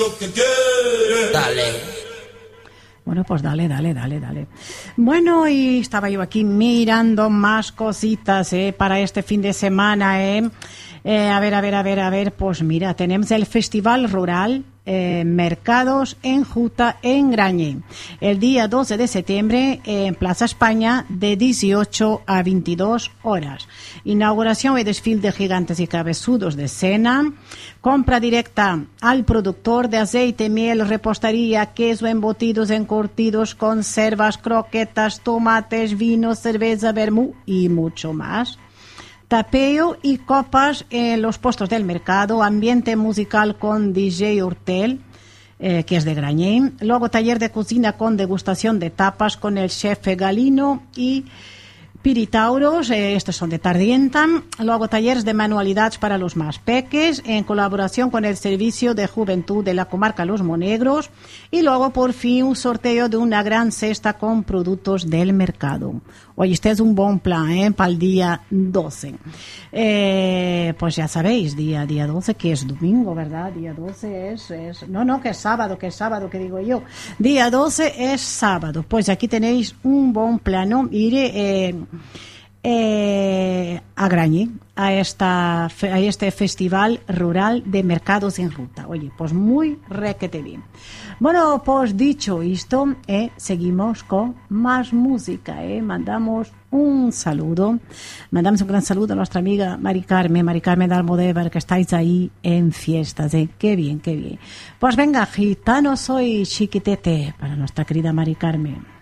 Dale. Bueno, pues dale. Bueno, y estaba yo aquí mirando más cositas para este fin de semana. A ver, pues mira, tenemos el Festival Rural Mercados en Juta, en Grañé, el día 12 de septiembre en Plaza España de 18 a 22 horas. Inauguración y desfile de gigantes y cabezudos de cena, compra directa al productor de aceite, miel, repostería, queso, embutidos, encurtidos, conservas, croquetas, tomates, vinos, cerveza, vermú y mucho más. Tapeo y copas en los puestos del mercado, ambiente musical con DJ Urtel, que es de Grañé. Luego taller de cocina con degustación de tapas con el chef Galino y Piritauros, estos son de Tardienta. Luego talleres de manualidades para los más peques, en colaboración con el Servicio de Juventud de la Comarca Los Monegros. Y luego, por fin, un sorteo de una gran cesta con productos del mercado. Oye, este es un buen plan para el día 12. Pues ya sabéis, día 12, que es domingo, ¿verdad? Día 12 es... No, que es sábado, que digo yo. Día 12 es sábado. Pues aquí tenéis un buen plano. Iré a Grañé, a este Festival Rural de Mercados en Ruta. Oye, pues muy requete bien. Bueno, pues dicho esto, seguimos con más música. Mandamos un gran saludo a nuestra amiga Mari Carmen de Almodóvar, que estáis ahí en fiestas. Qué bien. Pues venga, gitano soy chiquitete, para nuestra querida Mari Carmen.